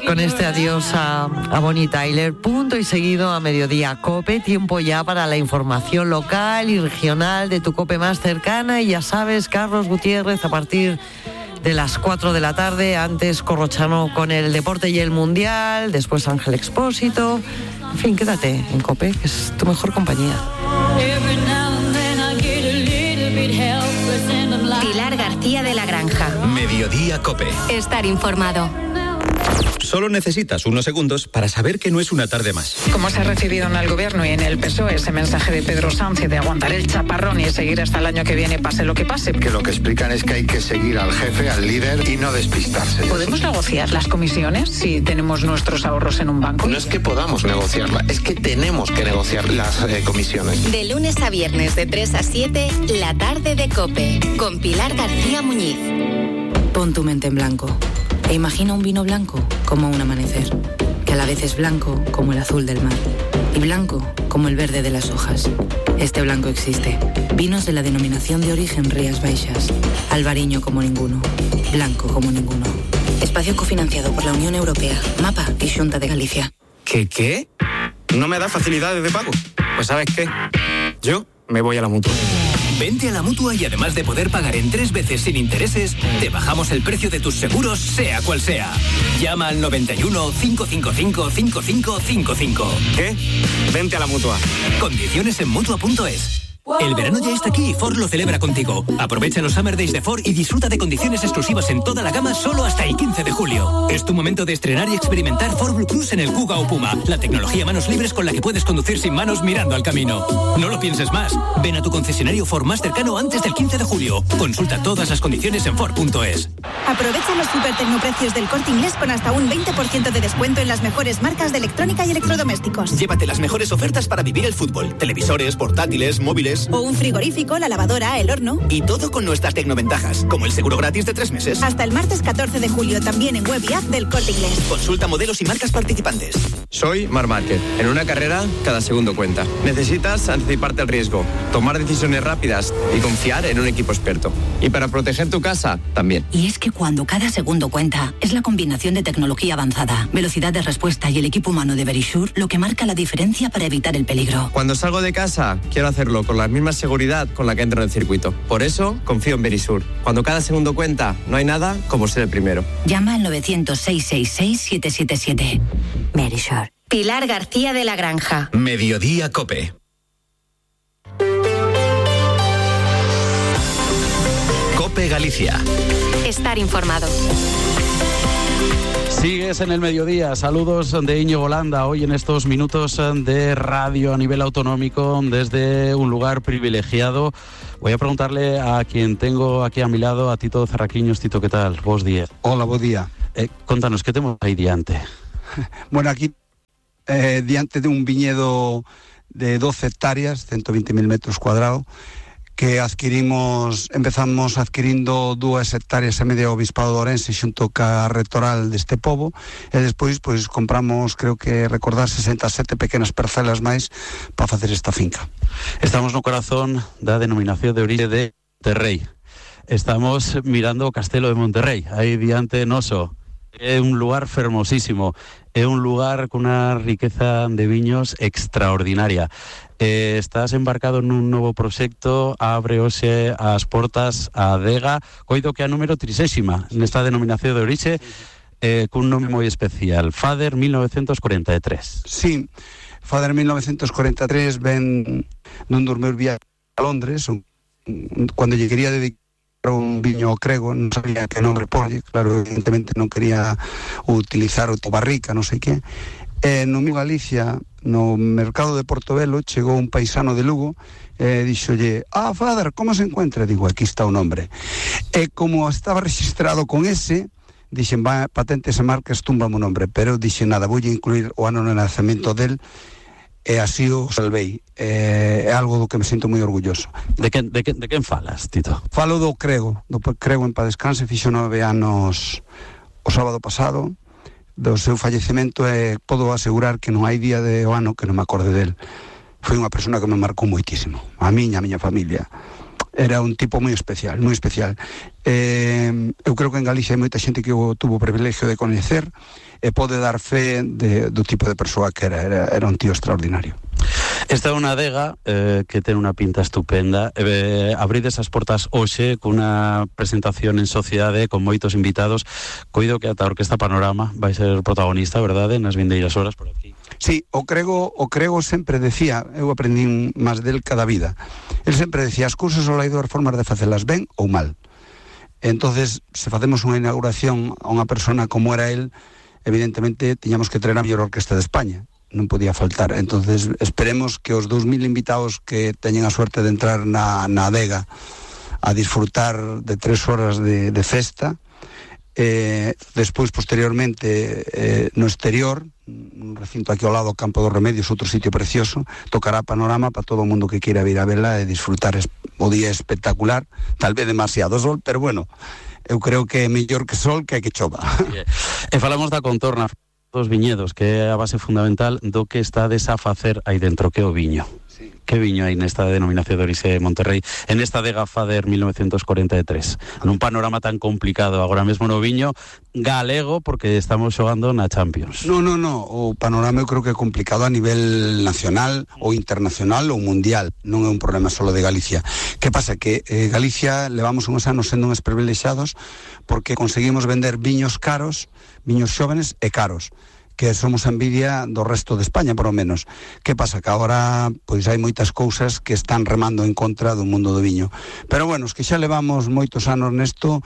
con este adiós a Bonnie Tyler. Punto y seguido a mediodía COPE. Tiempo ya para la información local y regional de tu COPE más cercana. Y ya sabes, Carlos Gutiérrez, a partir de las 4 de la tarde, antes Corrochano con el deporte y el mundial, después Ángel Expósito. En fin, quédate en COPE, que es tu mejor compañía. Pilar García de la Granja. Mediodía COPE. Estar informado. Solo necesitas unos segundos para saber que no es una tarde más. Como se ha recibido en el gobierno y en el PSOE ese mensaje de Pedro Sánchez de aguantar el chaparrón y seguir hasta el año que viene, pase lo que pase. Que lo que explican es que hay que seguir al jefe, al líder y no despistarse. ¿Podemos negociar las comisiones si tenemos nuestros ahorros en un banco? No es que podamos negociarla, es que tenemos que negociar las comisiones. De lunes a viernes de 3 a 7, la tarde de COPE, con Pilar García Muñiz. Pon tu mente en blanco e imagina un vino blanco como un amanecer, que a la vez es blanco como el azul del mar y blanco como el verde de las hojas. Este blanco existe. Vinos de la denominación de origen Rías Baixas. Albariño como ninguno. Blanco como ninguno. Espacio cofinanciado por la Unión Europea, MAPA y Xunta de Galicia. ¿Qué? ¿No me da facilidades de pago? Pues ¿sabes qué? Yo me voy a la Mutua. Vente a la Mutua y además de poder pagar en 3 veces sin intereses, te bajamos el precio de tus seguros, sea cual sea. Llama al 91 555 5555. ¿Qué? Vente a la Mutua. Condiciones en Mutua.es. El verano ya está aquí y Ford lo celebra contigo. Aprovecha los Summer Days de Ford y disfruta de condiciones exclusivas en toda la gama solo hasta el 15 de julio. Es tu momento de estrenar y experimentar Ford Blue Cruise en el Kuga o Puma, la tecnología manos libres con la que puedes conducir sin manos mirando al camino. No lo pienses más. Ven a tu concesionario Ford más cercano antes del 15 de julio. Consulta todas las condiciones en Ford.es. Aprovecha los super tecnoprecios del Corte Inglés con hasta un 20% de descuento en las mejores marcas de electrónica y electrodomésticos. Llévate las mejores ofertas para vivir el fútbol. Televisores, portátiles, móviles. O un frigorífico, la lavadora, el horno. Y todo con nuestras tecnoventajas, como el seguro gratis de 3 meses. Hasta el martes 14 de julio, también en web y app del Corte Inglés. Consulta modelos y marcas participantes. Soy Marc Márquez. En una carrera, cada segundo cuenta. Necesitas anticiparte al riesgo, tomar decisiones rápidas y confiar en un equipo experto. Y para proteger tu casa, también. Y es que cuando cada segundo cuenta, es la combinación de tecnología avanzada, velocidad de respuesta y el equipo humano de Verisure lo que marca la diferencia para evitar el peligro. Cuando salgo de casa, quiero hacerlo con la misma seguridad con la que entro en el circuito. Por eso, confío en Verisure. Cuando cada segundo cuenta, no hay nada como ser el primero. Llama al 900-666-777. Verisure. Pilar García de la Granja. Mediodía COPE. COPE Galicia. Estar informado. Sigues en el mediodía. Saludos de Íñigo Landa. Hoy en estos minutos de radio a nivel autonómico desde un lugar privilegiado. Voy a preguntarle a quien tengo aquí a mi lado, a Tito Zarraquiños. Tito, ¿qué tal? Vos día. Hola, buen día. Contanos, ¿qué tenemos ahí diante? Bueno, aquí diante de un viñedo de 12 hectáreas, 120.000 metros cuadrados, que empezamos adquirindo 2 hectáreas e media ao Obispado de Ourense xunto ca Rectoral deste pobo, e despois compramos, creo que recordar, 67 pequenas parcelas máis para facer esta finca. Estamos no corazón da denominación de orixe de Monterrey. Estamos mirando o Castelo de Monterrey, aí diante noso. É un lugar fermosísimo, é un lugar con unha riqueza de viños extraordinaria. Estás embarcado nun novo proxecto, abre hoxe as portas a adega, coido que a número 30ª nesta denominación de orixe, cun nome moi especial, Fader 1943. Sí, Fader 1943 ven dun dos meus viaxes a Londres, cando lle quería dedicar un viño crego, non sabía que nombre porlle, claro, evidentemente non quería utilizar o barrica, non sei que. No meu Galicia, no mercado de Portobelo, chegou un paisano de Lugo e dixolle: Fader, como se encuentra? Digo, aquí está o nombre. E como estaba registrado con ese, dixen, patentes e marcas, tumba o nombre, pero dixen, nada, voulle incluir o ano de nacemento del, e así o salvei. É algo do que me sinto moi orgulloso. De quen falas, Tito? Falo do Crego en paz descanse, fixo 9 anos o sábado pasado do seu fallecemento, e podo asegurar que non hai día do ano que non me acorde del. Foi unha persona que me marcou moitísimo, a miña familia. Era un tipo moi especial, moi especial. Eu creo que en Galicia hai moita xente que o tuvo o privilegio de coñecer e pode dar fe do tipo de persoa que era un tío extraordinario. Esta é unha adega que ten unha pinta estupenda. Abrides as portas hoxe cunha presentación en sociedade con moitos invitados. Coido que ata a Orquesta Panorama vai ser protagonista, verdade, nas vindeiras horas por aquí. Sí, o Crego sempre decía, eu aprendín máis del cada vida. El sempre decía, as cousas só hai dúas formas de facelas ben ou mal. Entonces, se facemos unha inauguración a unha persona como era él, evidentemente tiñamos que traer a mellor orquesta de España. Non podía faltar. Entonces, esperemos que os 2000 invitados que teñen a suerte de entrar na adega a disfrutar de 3 horas de festa, despois, posteriormente, no exterior, un recinto aquí ao lado, Campo dos Remedios, outro sitio precioso, tocará Panorama para todo o mundo que queira vir a vela e disfrutar o día espectacular, tal vez demasiado sol, pero bueno, eu creo que é mellor que sol que chova. E falamos da contorna dos viñedos, que é a base fundamental do que está a facer aí dentro, que é o viño. Sí. Que viño hai nesta denominación de orixe Monterrei, en esta adega Fader 1943, nun panorama tan complicado agora mesmo no viño galego, porque estamos xogando na Champions. No, o panorama eu creo que é complicado a nivel nacional ou internacional ou mundial, non é un problema solo de Galicia. Que pasa? Que Galicia levamos uns anos sendo uns privilexiados porque conseguimos vender viños caros, viños xóvenes e caros, que somos a envidia do resto de España, por lo menos. Que pasa? Que agora pois hai moitas cousas que están remando en contra do mundo do viño. Pero bueno, os que xa levamos moitos anos nesto,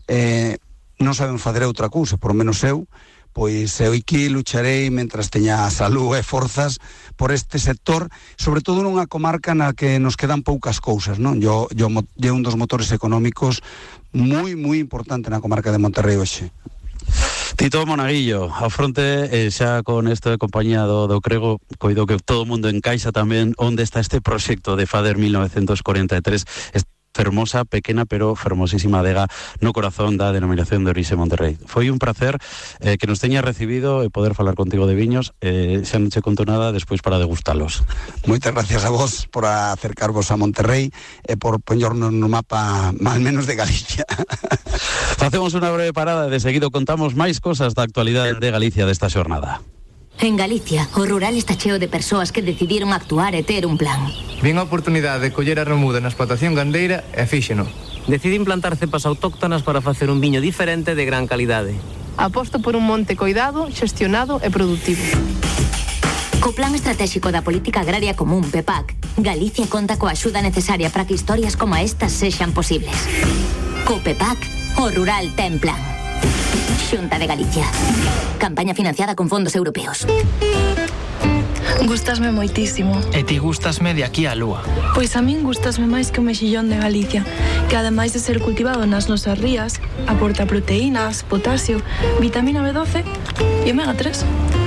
non sabemos fazer outra cousa, por lo menos eu, pois eu aquí lucharei mentras teña salud e forzas por este sector, sobre todo nunha comarca na que nos quedan poucas cousas, non? Yo un dos motores económicos moi importante na comarca de Monterrei hoxe. Tito Monaguillo, ao fronte, xa con isto de compañía do Crego, coido que todo o mundo encaixa tamén onde está este proxecto de Fader 1943, esta fermosa, pequena, pero fermosísima adega no corazón da denominación de orixe Monterrei. Foi un placer que nos teña recibido e poder falar contigo de viños, xa non che conto nada despois para degustalos. Moitas gracias a vos por acercarvos a Monterrei e por poñernos no mapa máis menos de Galicia. Facemos unha breve parada e de seguido contamos máis cosas da actualidade de Galicia desta xornada. En Galicia, o rural está cheo de persoas que decidiron actuar e ter un plan. Vin a oportunidade de coller a remuda na explotación gandeira e fíxeno. Decidín plantar cepas autóctonas para facer un viño diferente de gran calidade. Aposto por un monte coidado, xestionado e productivo. Co Plan Estratégico da Política Agraria Común, PEPAC, Galicia conta coa axuda necesaria para que historias como estas sexan posibles. Co PEPAC, o rural ten plan. Xunta de Galicia. Campaña financiada con fondos europeos. Gústasme moitísimo. E ti gústasme de aquí á lúa. Pois a min gústasme máis que o mexillón de Galicia, que ademais de ser cultivado nas nosas rías, aporta proteínas, potasio, vitamina B12 e omega 3.